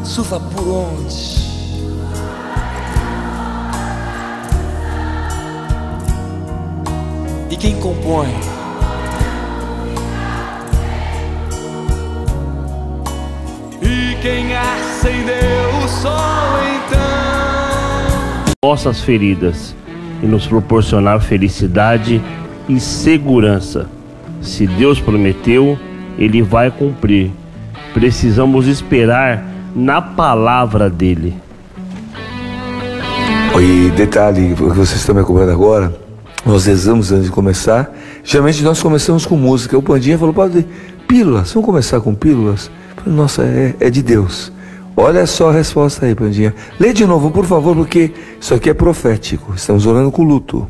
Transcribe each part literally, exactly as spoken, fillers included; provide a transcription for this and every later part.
surfa por onde? E quem compõe? E quem acendeu o sol então? Nossas feridas e nos proporcionar felicidade e segurança. Se Deus prometeu, Ele vai cumprir. Precisamos esperar na palavra dele. E detalhe, que vocês estão me acompanhando agora, nós rezamos antes de começar. Geralmente nós começamos com música. O Pandinha falou, padre, pílulas, vamos começar com pílulas? Eu falei, nossa, é, é de Deus. Olha só a resposta aí, Pandinha. Lê de novo, por favor, porque isso aqui é profético. Estamos orando com luto.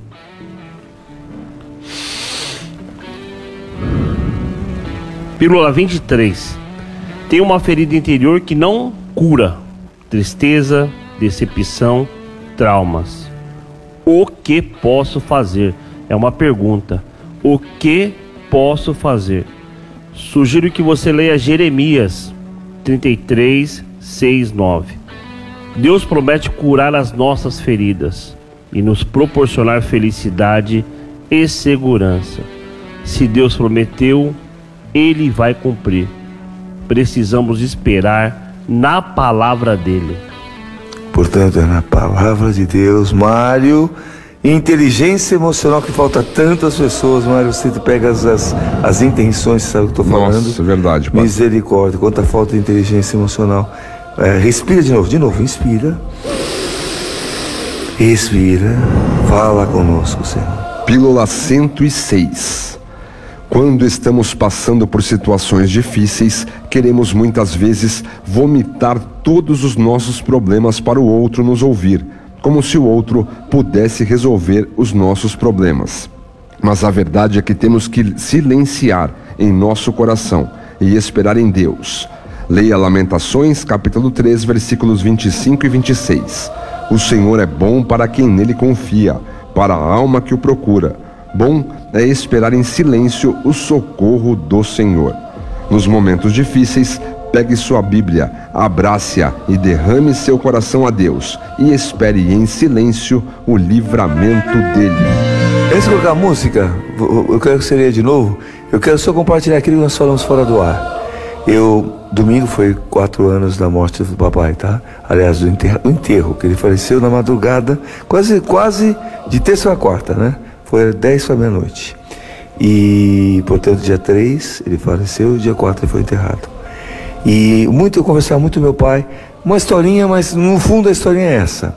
Pílula vinte e três. Tem uma ferida interior que não cura. Tristeza, decepção, traumas. O que posso fazer? É uma pergunta. O que posso fazer? Sugiro que você leia Jeremias trinta e três, seis, nove. Deus promete curar as nossas feridas e nos proporcionar felicidade e segurança. Se Deus prometeu, Ele vai cumprir. Precisamos esperar na palavra dele. Portanto, é na palavra de Deus. Mário, inteligência emocional que falta tanto às pessoas. Mário, você pega as, as, as intenções, sabe o que eu estou falando? Nossa, é verdade, pai. Misericórdia, quanta falta de inteligência emocional. É, respira de novo, de novo, inspira. Respira, fala conosco, Senhor. Pílula cento e seis. Quando estamos passando por situações difíceis, queremos muitas vezes vomitar todos os nossos problemas para o outro nos ouvir, como se o outro pudesse resolver os nossos problemas. Mas a verdade é que temos que silenciar em nosso coração e esperar em Deus. Leia Lamentações, capítulo três, versículos vinte e cinco e vinte e seis. O Senhor é bom para quem nele confia, para a alma que o procura. Bom é esperar em silêncio o socorro do Senhor. Nos momentos difíceis, pegue sua Bíblia, abrace-a e derrame seu coração a Deus e espere em silêncio o livramento dele. Antes de colocar a música, eu quero que você leia de novo. Eu quero só compartilhar aquilo que nós falamos fora do ar. Eu, domingo foi quatro anos da morte do papai, tá? Aliás, do enterro, o enterro, que ele faleceu na madrugada, quase, quase de terça a quarta, né? Foi dez para meia-noite. E, portanto, dia três ele faleceu, dia quatro ele foi enterrado. E muito, eu conversava muito com meu pai, uma historinha, mas no fundo a historinha é essa.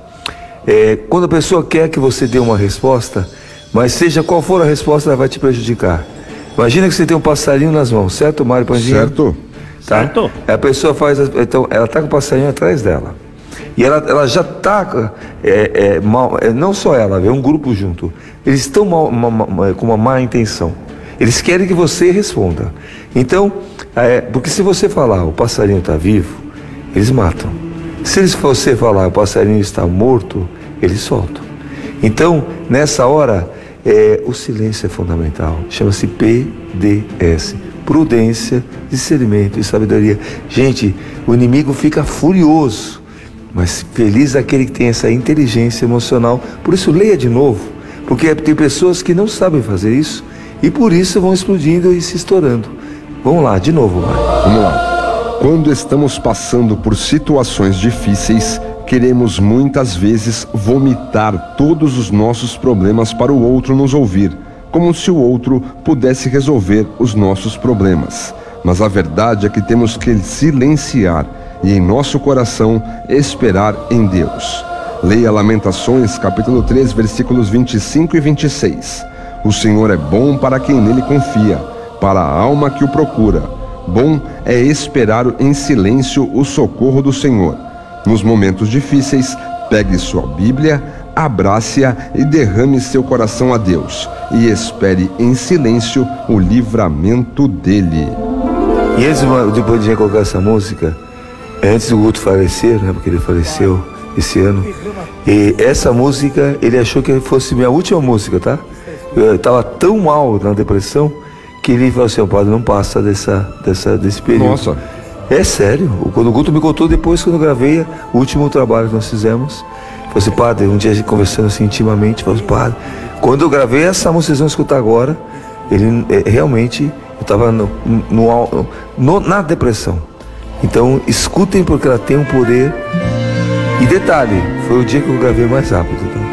É, quando a pessoa quer que você dê uma resposta, mas seja qual for a resposta, ela vai te prejudicar. Imagina que você tem um passarinho nas mãos, certo, Mário Pandinha? Certo. Tá? Certo. A pessoa faz, então, ela está com o passarinho atrás dela. E ela, ela já está, é, é, mal, é, não só ela, é um grupo junto. Eles estão mal, mal, mal, com uma má intenção. Eles querem que você responda. Então, é, porque se você falar o passarinho está vivo, eles matam. Se eles, você falar o passarinho está morto, eles soltam. Então, nessa hora, é, o silêncio é fundamental. Chama-se P D S. Prudência, discernimento e sabedoria. Gente, o inimigo fica furioso. Mas feliz aquele que tem essa inteligência emocional. Por isso, leia de novo. Porque tem pessoas que não sabem fazer isso e por isso vão explodindo e se estourando. Vamos lá, de novo, Mário. Vamos lá. Quando estamos passando por situações difíceis, queremos muitas vezes vomitar todos os nossos problemas para o outro nos ouvir, como se o outro pudesse resolver os nossos problemas. Mas a verdade é que temos que silenciar e em nosso coração esperar em Deus. Leia Lamentações, capítulo três, versículos vinte e cinco e vinte e seis. O Senhor é bom para quem nele confia, para a alma que o procura. Bom é esperar em silêncio o socorro do Senhor. Nos momentos difíceis, pegue sua Bíblia, abrace-a e derrame seu coração a Deus, e espere em silêncio o livramento dele. E antes depois de colocar essa música, antes do Guto falecer, né, porque ele faleceu esse ano, e essa música, ele achou que fosse minha última música, tá? Eu estava tão mal na depressão, que ele falou assim, o padre não passa dessa, dessa, desse período. Nossa. É sério. Quando o Guto me contou depois, quando eu gravei o último trabalho que nós fizemos, falou assim, padre, um dia a gente conversando assim intimamente, falou assim, padre, quando eu gravei essa música que vocês vão escutar agora, ele é, realmente, eu estava no, no, no, na depressão. Então, escutem porque ela tem um poder. E detalhe, foi o dia que eu gravei mais rápido também.